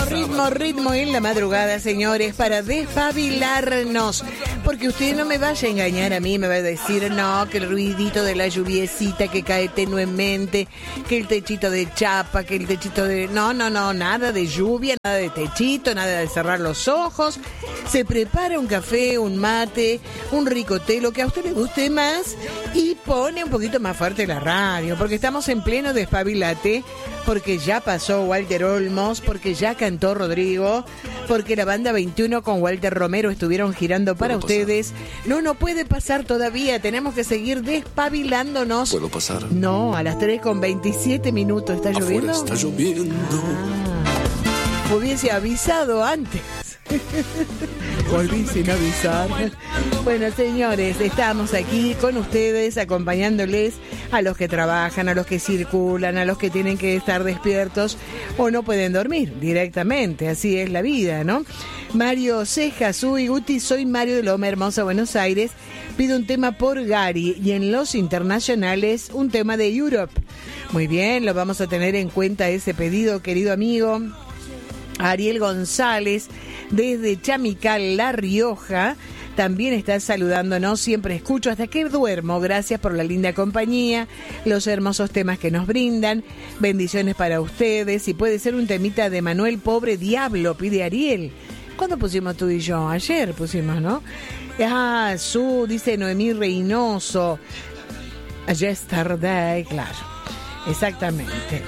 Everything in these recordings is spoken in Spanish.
ritmo en la madrugada, señores, para despabilarnos. Porque usted no me vaya a engañar a mí, me va a decir, no, que el ruidito de la lluviecita que cae tenuemente, que el techito de chapa, que el techito de... No, nada de lluvia, nada de techito, nada de cerrar los ojos. Se prepara un café, un mate, un rico té, lo que a usted le guste más, y pone un poquito más fuerte la radio, porque estamos en pleno despabilate, porque ya pasó Walter Olmos, porque ya cantó Rodrigo, porque la banda 21 con Walter Romero estuvieron girando para ustedes. No puede pasar todavía, tenemos que seguir despabilándonos. ¿Puedo pasar? No, a las 3:27. ¿Está lloviendo? Está lloviendo. Hubiese avisado antes. Volví sin avisar. Bueno, señores, estamos aquí con ustedes, acompañándoles a los que trabajan, a los que circulan, a los que tienen que estar despiertos o no pueden dormir directamente. Así es la vida, ¿no? Mario Ceja, Sui Guti, soy Mario de Loma Hermosa, Buenos Aires. Pido un tema por Gary y en los internacionales un tema de Europe. Muy bien, lo vamos a tener en cuenta ese pedido, querido amigo. Ariel González, desde Chamical, La Rioja, también está saludándonos. Siempre escucho hasta que duermo. Gracias por la linda compañía, los hermosos temas que nos brindan. Bendiciones para ustedes. Y puede ser un temita de Manuel Pobre Diablo, pide Ariel. ¿Cuándo pusimos tú y yo? Ayer pusimos, ¿no? Dice Noemí Reynoso. Yesterday, claro. Exactamente.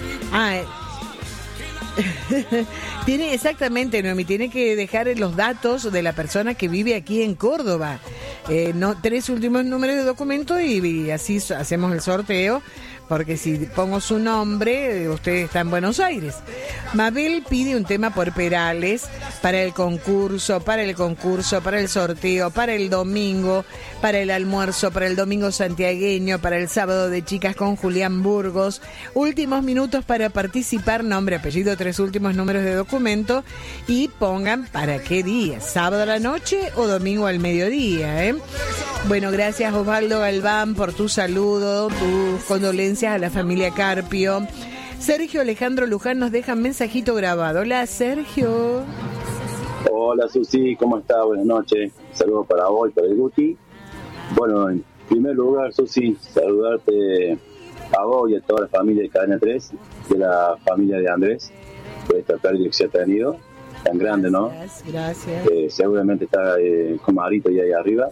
Noemi, tiene que dejar los datos de la persona que vive aquí en Córdoba. 3 últimos números de documento y así hacemos el sorteo, porque si pongo su nombre, usted está en Buenos Aires. Mabel pide un tema por Perales para el concurso, para el sorteo, para el domingo, para el almuerzo, para el domingo santiagueño, para el sábado de chicas con Julián Burgos. Últimos minutos para participar, nombre, apellido, 3 últimos números de documento y pongan para qué día, sábado a la noche o domingo al mediodía, ¿eh? Bueno, gracias Osvaldo Galván por tu saludo, tus condolencias a la familia Carpio. Sergio Alejandro Luján nos deja un mensajito grabado. Hola, Sergio. Hola, Susi, ¿cómo estás? Buenas noches. Saludos para vos y para el Guti. Bueno, en primer lugar, Susi, saludarte a vos y a toda la familia de Cadena 3, de la familia de Andrés, por esta pérdida que se ha tenido, tan grande, ¿no? Gracias. Seguramente está con Marito y ahí arriba.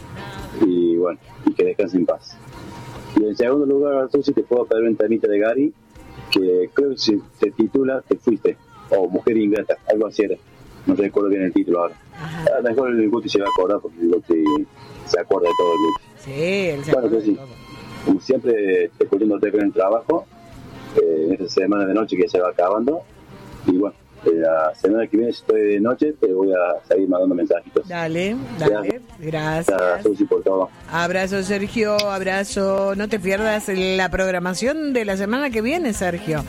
Y bueno, y que descanse en paz. Y en segundo lugar, Susi, te puedo pedir un temita de Gary, que creo que se titula Te fuiste, o Mujer Ingrata, algo así era. No recuerdo bien el título ahora. A lo mejor el Guti se va a acordar, porque el Guti se acuerda de todo el Guti. Sí, él se acuerda de todo. Como siempre, escuchándote con el trabajo, en esta semana de noche que se va acabando. Y bueno, la semana que viene, si estoy de noche, te voy a seguir mandando mensajitos. Dale, gracias. Susi, por todo. Abrazo, Sergio, abrazo. No te pierdas la programación de la semana que viene, Sergio.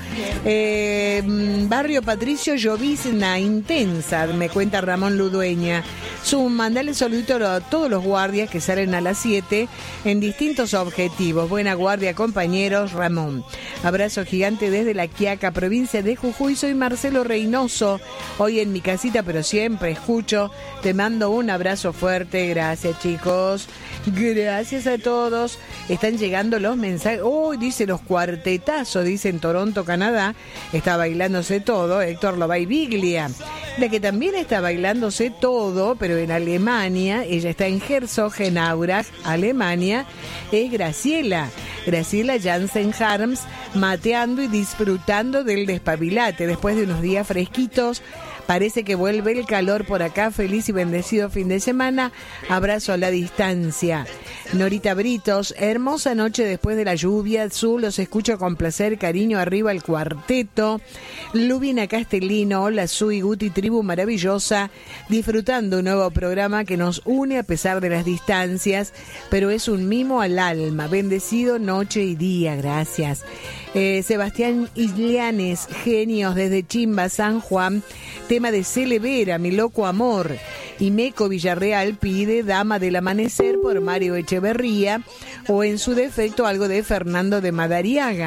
Barrio Patricio, llovizna intensa, me cuenta Ramón Ludueña. Mandale saludito a todos los guardias que salen a las 7 en distintos objetivos. Buena guardia, compañeros. Ramón. Abrazo gigante desde La Quiaca, provincia de Jujuy. Soy Marcelo Reynoso, hoy en mi casita, pero siempre escucho. Te mando un abrazo fuerte. Gracias, chicos. Gracias a todos. Están llegando los mensajes. Dice los cuartetazos, dice en Toronto, Canadá. Está bailándose todo. Héctor Lobay Biglia. La que también está bailándose todo, pero en Alemania, ella está en Herzogenaurach, Alemania, es Graciela Jansen Harms, mateando y disfrutando del despabilate después de unos días fresquitos. Parece que vuelve el calor por acá. Feliz y bendecido fin de semana. Abrazo a la distancia. Norita Britos, hermosa noche después de la lluvia. Azul, los escucho con placer, cariño, arriba el cuarteto. Lubina Castellino, hola Sui, Guti, tribu maravillosa. Disfrutando un nuevo programa que nos une a pesar de las distancias, pero es un mimo al alma. Bendecido noche y día, gracias. Sebastián Islianes, genios desde Chimba, San Juan, tema de Celevera, Mi Loco Amor. Y Meco Villarreal pide Dama del Amanecer por Mario Echeverría, o en su defecto algo de Fernando de Madariaga.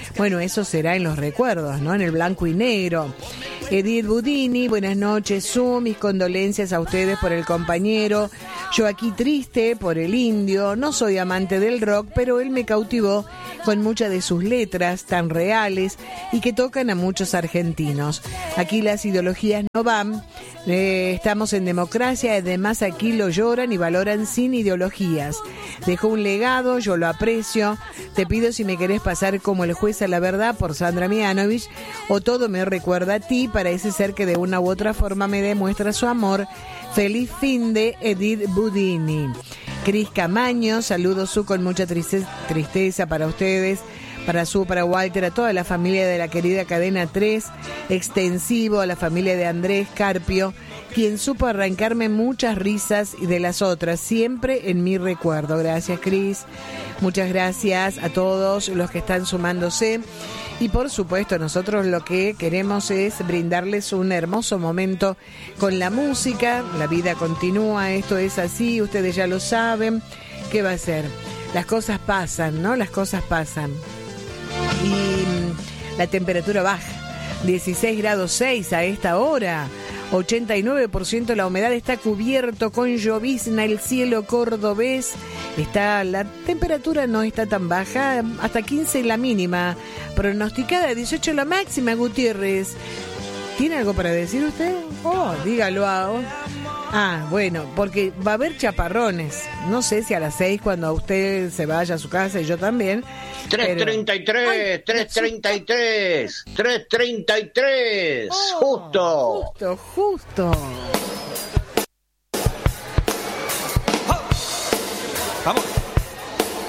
Bueno, eso será en los recuerdos, ¿no? En el blanco y negro. Edith Budini, buenas noches, mis condolencias a ustedes por el compañero. Yo aquí triste por el indio, no soy amante del rock, pero él me cautivó con muchas de sus letras tan reales y que tocan a muchos argentinos. Aquí las ideologías no van, estamos en democracia, además aquí lo lloran y valoran sin ideologías. Dejó un legado, yo lo aprecio, te pido si me querés pasar como el juez a la verdad por Sandra Mianovich, o todo me recuerda a ti, para ese ser que de una u otra forma me demuestra su amor. Feliz fin de Edith Budini. Cris Camaño, saludos con mucha tristeza para ustedes, para Walter, a toda la familia de la querida Cadena 3, extensivo a la familia de Andrés Carpio, quien supo arrancarme muchas risas y de las otras, siempre en mi recuerdo. Gracias, Cris. Muchas gracias a todos los que están sumándose. Y por supuesto, nosotros lo que queremos es brindarles un hermoso momento con la música. La vida continúa, esto es así, ustedes ya lo saben. ¿Qué va a ser? Las cosas pasan, ¿no? Las cosas pasan. Y la temperatura baja, 16 grados 6 a esta hora. 89% la humedad, está cubierto con llovizna el cielo cordobés. La temperatura no está tan baja, hasta 15 la mínima, pronosticada 18 la máxima. Gutiérrez, ¿tiene algo para decir usted? Dígalo ahora. Bueno, porque va a haber chaparrones. No sé si a las 6 cuando usted se vaya a su casa y yo también. 3:33, 3:33, 3:33, justo. Justo.